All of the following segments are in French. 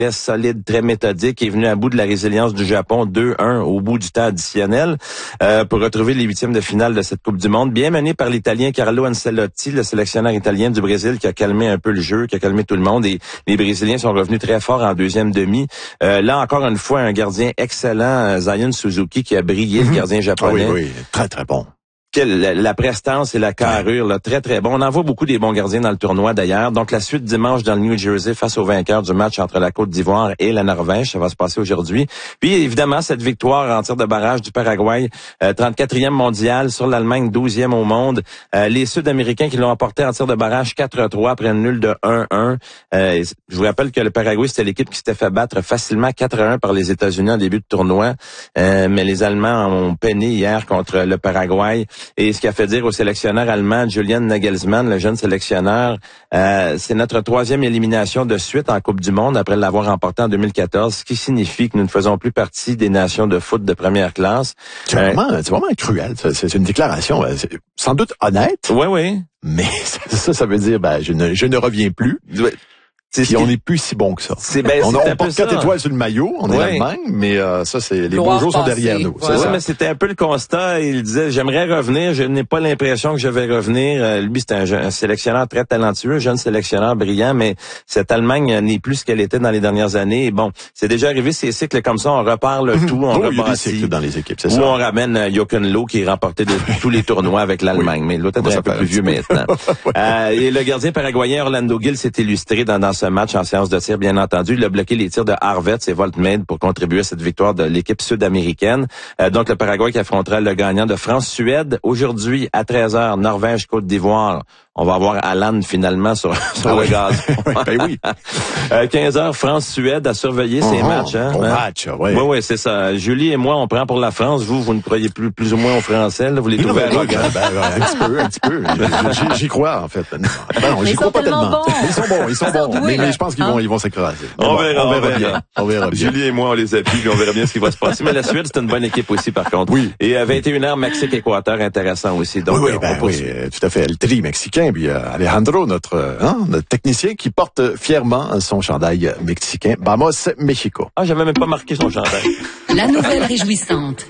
solide, très méthodique, est venu à bout de la résilience du Japon 2-1 au bout du temps additionnel pour retrouver les huitièmes de finale de cette Coupe du Monde. Bien mené par l'Italien Carlo Ancelotti, le sélectionneur italien du Brésil, qui a calmé un peu le jeu, qui a calmé tout le monde. Et les Brésiliens sont revenus très forts en deuxième demi. Là, encore une fois, un gardien excellent, Zion Suzuki, qui a brillé, le gardien japonais. Ah oui, très, très bon. La prestance et la carrure, là, très, très bon. On en voit beaucoup des bons gardiens dans le tournoi, d'ailleurs. Donc, la suite dimanche dans le New Jersey face au vainqueur du match entre la Côte d'Ivoire et la Norvège. Ça va se passer aujourd'hui. Puis, évidemment, cette victoire en tir de barrage du Paraguay, 34e mondial sur l'Allemagne, 12e au monde. Les Sud-Américains qui l'ont emporté en tir de barrage 4-3 après un nul de 1-1. Je vous rappelle que le Paraguay, c'était l'équipe qui s'était fait battre facilement 4-1 par les États-Unis en début de tournoi. Mais les Allemands ont peiné hier contre le Paraguay. Et ce qui a fait dire au sélectionneur allemand Julian Nagelsmann, le jeune sélectionneur, c'est notre 3e élimination de suite en Coupe du Monde après l'avoir remportée en 2014, ce qui signifie que nous ne faisons plus partie des nations de foot de première classe. C'est vraiment cruel. C'est une déclaration sans doute honnête. Oui. Mais ça veut dire, je ne reviens plus. Puis on n'est plus si bon que ça. On porte 4 étoiles sur le maillot, on est l'Allemagne, mais ça, c'est les beaux jours sont derrière nous. Ouais. Oui, mais c'était un peu le constat. Il disait, j'aimerais revenir, je n'ai pas l'impression que je vais revenir. Lui, c'est un sélectionneur très talentueux, jeune sélectionneur brillant, mais cette Allemagne n'est plus ce qu'elle était dans les dernières années. Et bon, c'est déjà arrivé ces cycles comme ça, on repart le tout, on rebâtit. Il y a des cycles dans les équipes, c'est ça. Ou on ramène Jochen Löw qui remportait tous les tournois avec l'Allemagne, mais l'autre est un peu plus vieux maintenant. Et le gardien paraguayen Orlando Gil s'est illustré dans ce match en séance de tir, bien entendu. Il a bloqué les tirs de Harvets et Voltmade pour contribuer à cette victoire de l'équipe sud-américaine. Donc, le Paraguay qui affrontera le gagnant de France-Suède. Aujourd'hui, à 13h, Norvège-Côte d'Ivoire. On va avoir Alan finalement sur le gaz. Oui. 15h, France-Suède à surveiller ces matchs. Bon match, oui. Oui, c'est ça. Julie et moi, on prend pour la France. Vous ne croyez plus ou moins aux Français. Là. Vous les trouvez arrogants. Un petit peu. J'y crois, en fait. J'y crois pas tellement. Ils sont bons. Mais je pense qu'ils vont s'écraser. On verra bien. Julie et moi, on les appuie, puis on verra bien ce qui va se passer. Mais la Suède, c'est une bonne équipe aussi, par contre. Oui. Et à 21h, Mexique-Équateur, intéressant aussi. Donc, oui, tout à fait. Le tri mexicain, puis Alejandro, notre technicien, qui porte fièrement son chandail mexicain. Vamos, Mexico. J'avais même pas marqué son chandail. La nouvelle réjouissante.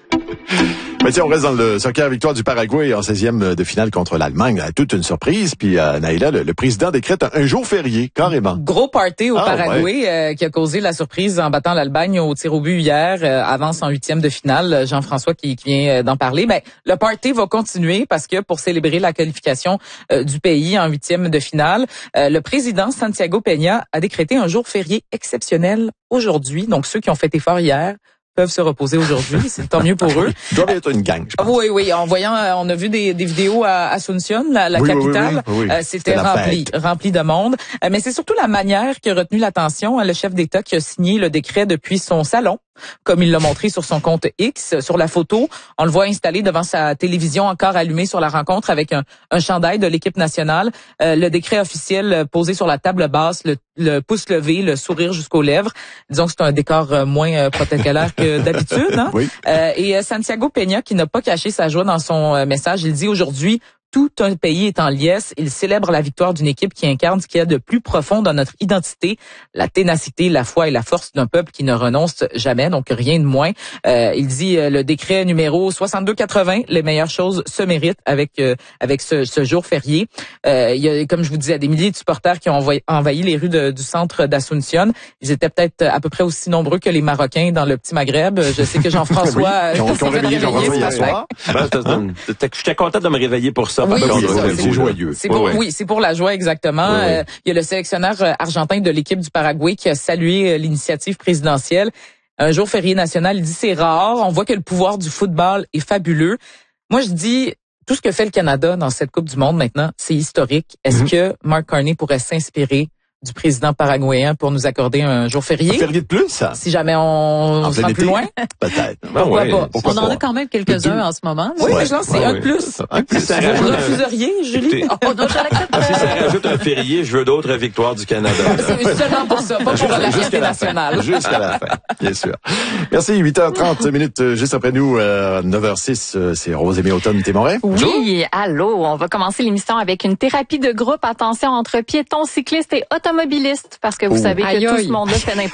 Mais tiens, on reste dans le soccer, victoire du Paraguay en 16e de finale contre l'Allemagne. Toute une surprise. Puis Naïla, le président décrète un jour férié, carrément. Gros party au Paraguay qui a causé la surprise en battant l'Allemagne au tir au but hier. Avance en 8e de finale. Jean-François qui vient d'en parler. Le party va continuer parce que pour célébrer la qualification du pays en 8e de finale, le président Santiago Peña a décrété un jour férié exceptionnel aujourd'hui. Donc ceux qui ont fait effort hier peuvent se reposer aujourd'hui, c'est tant mieux pour eux. Il doit être une gang, je pense. Oui, en voyant, on a vu des vidéos à Asunción, la capitale. Oui. C'était rempli de monde. Mais c'est surtout la manière qui a retenu l'attention. Le chef d'État qui a signé le décret depuis son salon, comme il l'a montré sur son compte X. Sur la photo, on le voit installé devant sa télévision encore allumée sur la rencontre avec un chandail de l'équipe nationale. Le décret officiel posé sur la table basse, le pouce levé, le sourire jusqu'aux lèvres. Disons que c'est un décor moins protocolaire que d'habitude. Hein? Oui. Et Santiago Peña, qui n'a pas caché sa joie dans son message, il dit aujourd'hui, tout un pays est en liesse. Il célèbre la victoire d'une équipe qui incarne ce qu'il y a de plus profond dans notre identité, la ténacité, la foi et la force d'un peuple qui ne renonce jamais, donc rien de moins. Il dit le décret numéro 6280, les meilleures choses se méritent avec ce jour férié. Il y a, comme je vous disais, des milliers de supporters qui ont envahi les rues du centre d'Asunción. Ils étaient peut-être à peu près aussi nombreux que les Marocains dans le petit Maghreb. Je sais que Jean-François qu'on réveillé hier soir. J'étais content de me réveiller pour ça. Oui, c'est joyeux. C'est pour la joie, exactement. Il y a le sélectionneur argentin de l'équipe du Paraguay qui a salué l'initiative présidentielle. Un jour férié national, il dit c'est rare. On voit que le pouvoir du football est fabuleux. Moi, je dis, tout ce que fait le Canada dans cette Coupe du Monde maintenant, c'est historique. Est-ce que Mark Carney pourrait s'inspirer du président paraguayen pour nous accorder un jour férié? Un férié de plus, ça? Si jamais on se rend plus loin? Peut-être. Pourquoi pas? On en a quand même quelques-uns en ce moment. Oui, mais je pense que c'est un de plus. Un de plus. Vous refuseriez, Julie? Non, je l'accepte. Si ça rajoute un férié, je veux d'autres victoires du Canada. C'est seulement pour ça, pas pour la fierté nationale. Jusqu'à la fin, bien sûr. Merci, 8h30 minutes, juste après nous, 9h06, c'est Rosemée Automne-Témorin. Oui, allô, on va commencer l'émission avec une thérapie de groupe. Attention, entre piétons, cyclistes et automobilistes. automobilistes, parce que vous savez que tout ce monde-là fait n'importe